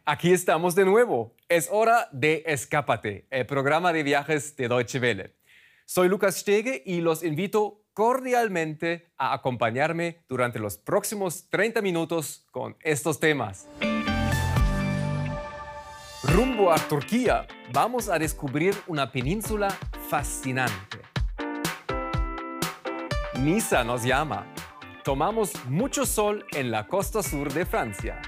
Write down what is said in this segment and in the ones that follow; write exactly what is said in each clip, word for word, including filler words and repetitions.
Aquí estamos de nuevo. Es hora de Escápate, el programa de viajes de Deutsche Welle. Soy Lukas Stege y los invito cordialmente a acompañarme durante los próximos treinta minutos con estos temas. Rumbo a Turquía, vamos a descubrir una península fascinante. Niza nos llama. Tomamos mucho sol en la costa sur de Francia.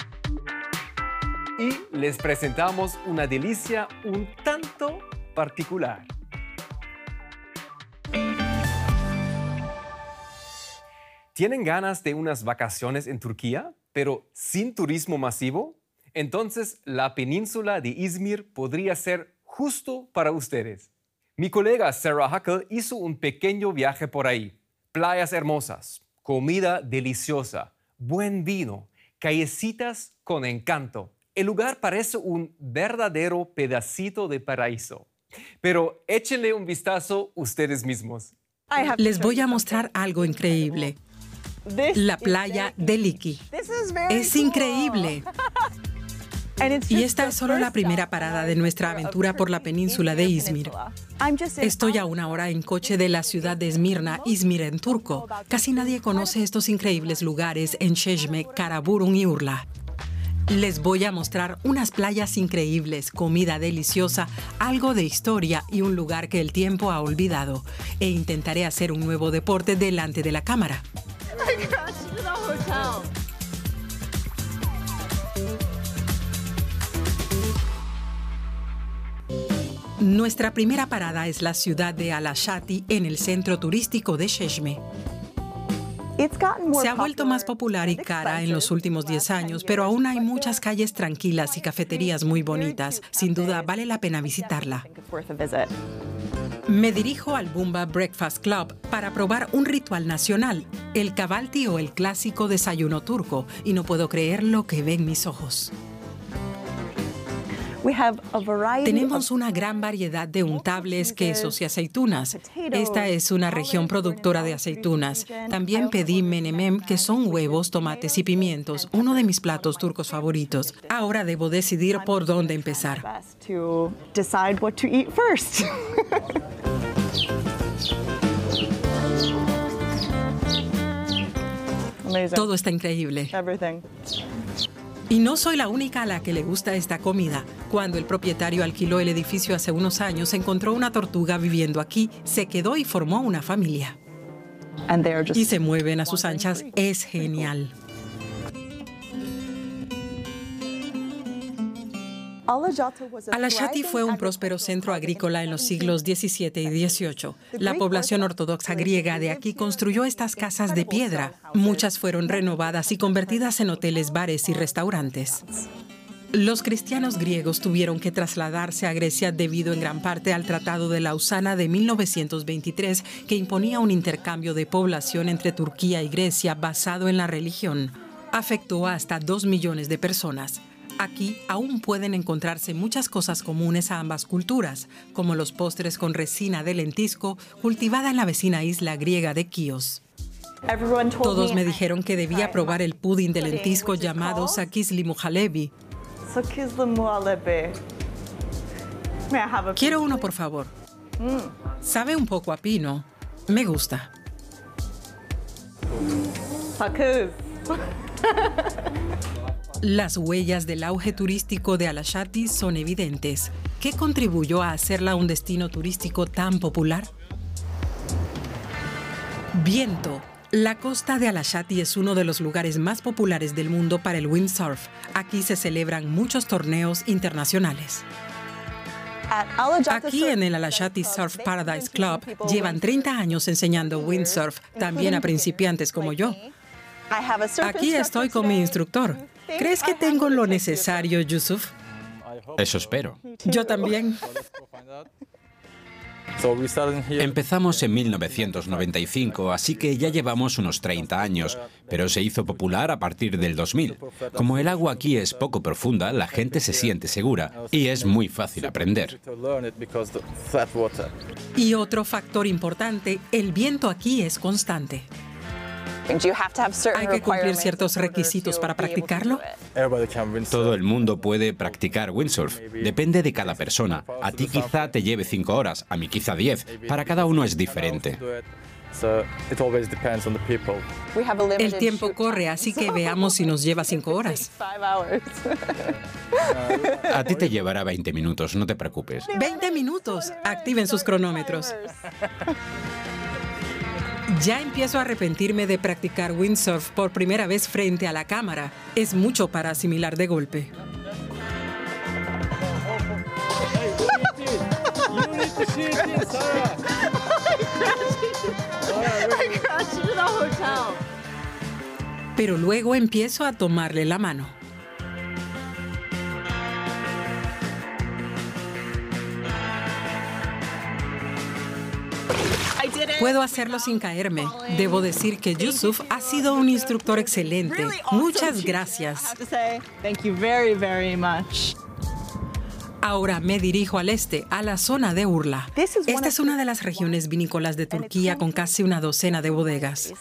Y les presentamos una delicia un tanto particular. ¿Tienen ganas de unas vacaciones en Turquía, pero sin turismo masivo? Entonces, la península de Izmir podría ser justo para ustedes. Mi colega Sarah Huckle hizo un pequeño viaje por ahí. Playas hermosas, comida deliciosa, buen vino, callecitas con encanto. El lugar parece un verdadero pedacito de paraíso. Pero échenle un vistazo ustedes mismos. Les voy a mostrar algo increíble. La playa de Liki. Es increíble. Y esta es solo la primera parada de nuestra aventura por la península de Izmir. Estoy a una hora en coche de la ciudad de Esmirna, Izmir en turco. Casi nadie conoce estos increíbles lugares en Çeşme, Karaburun y Urla. Les voy a mostrar unas playas increíbles, comida deliciosa, algo de historia y un lugar que el tiempo ha olvidado. E intentaré hacer un nuevo deporte delante de la cámara. Nuestra primera parada es la ciudad de Alashati, en el centro turístico de Çeşme. Se ha vuelto más popular y cara en los últimos diez años, pero aún hay muchas calles tranquilas y cafeterías muy bonitas. Sin duda, vale la pena visitarla. Me dirijo al Bumba Breakfast Club para probar un ritual nacional, el kahvaltı o el clásico desayuno turco, y no puedo creer lo que ven mis ojos. Tenemos una gran variedad de untables, quesos y aceitunas. Esta es una región productora de aceitunas. También pedí menemem, que son huevos, tomates y pimientos, uno de mis platos turcos favoritos. Ahora debo decidir por dónde empezar. Todo está increíble. Y no soy la única a la que le gusta esta comida. Cuando el propietario alquiló el edificio hace unos años, encontró una tortuga viviendo aquí, se quedó y formó una familia. Y se mueven a sus anchas. Es genial. Alashati fue un próspero centro agrícola en los siglos diecisiete y dieciocho. La población ortodoxa griega de aquí construyó estas casas de piedra. Muchas fueron renovadas y convertidas en hoteles, bares y restaurantes. Los cristianos griegos tuvieron que trasladarse a Grecia debido en gran parte al Tratado de Lausana de mil novecientos veintitrés, que imponía un intercambio de población entre Turquía y Grecia basado en la religión. Afectó a hasta dos millones de personas. Aquí aún pueden encontrarse muchas cosas comunes a ambas culturas, como los postres con resina de lentisco cultivada en la vecina isla griega de Kíos. Todos me dijeron que debía probar el pudín de lentisco llamado sakizli muhallebi. Quiero uno, por favor. Sabe un poco a pino. Me gusta. Las huellas del auge turístico de Alashati son evidentes. ¿Qué contribuyó a hacerla un destino turístico tan popular? Viento. La costa de Alashati es uno de los lugares más populares del mundo para el windsurf. Aquí se celebran muchos torneos internacionales. Aquí en el Alashati Surf Paradise Club llevan treinta años enseñando windsurf, también a principiantes como yo. Aquí estoy con mi instructor. ¿Crees que tengo lo necesario, Yusuf? Eso espero. Yo también. Empezamos en mil novecientos noventa y cinco, así que ya llevamos unos treinta años, pero se hizo popular a partir del dos mil. Como el agua aquí es poco profunda, la gente se siente segura y es muy fácil aprender. Y otro factor importante, el viento aquí es constante. ¿Hay que cumplir ciertos requisitos para practicarlo? Todo el mundo puede practicar windsurf. Depende de cada persona. A ti quizá te lleve cinco horas, a mí quizá diez. Para cada uno es diferente. El tiempo corre, así que veamos si nos lleva cinco horas. A ti te llevará veinte minutos, no te preocupes. veinte minutos. Activen sus cronómetros. Ya empiezo a arrepentirme de practicar windsurf por primera vez frente a la cámara. Es mucho para asimilar de golpe. Pero luego empiezo a tomarle la mano. Puedo hacerlo sin caerme. Debo decir que Yusuf ha sido un instructor excelente. Muchas gracias. Ahora me dirijo al este, a la zona de Urla. Esta es una de las regiones vinícolas de Turquía con casi una docena de bodegas.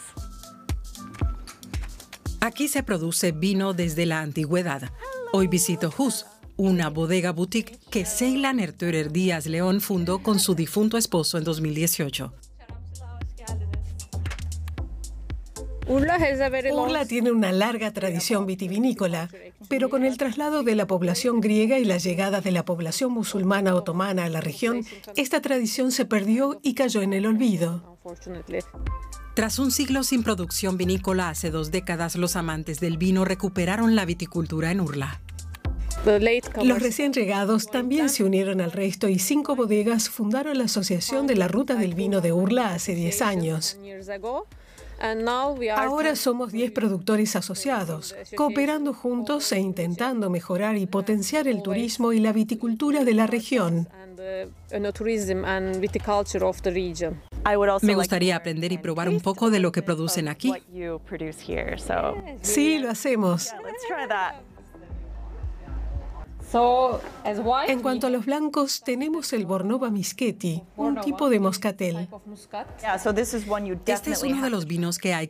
Aquí se produce vino desde la antigüedad. Hoy visito Hus, una bodega boutique que Ceylan Ertuğrul Díaz León fundó con su difunto esposo en dos mil dieciocho. Urla tiene una larga tradición vitivinícola, pero con el traslado de la población griega y la llegada de la población musulmana otomana a la región, esta tradición se perdió y cayó en el olvido. Tras un siglo sin producción vinícola, hace dos décadas los amantes del vino recuperaron la viticultura en Urla. Los recién llegados también se unieron al resto y cinco bodegas fundaron la Asociación de la Ruta del Vino de Urla hace diez años. Ahora somos diez productores asociados, cooperando juntos e intentando mejorar y potenciar el turismo y la viticultura de la región. Me gustaría aprender y probar un poco de lo que producen aquí. Sí, lo hacemos. En cuanto a los blancos, tenemos el Bornova Mischetti, un tipo de moscatel. Este es uno de los vinos que hay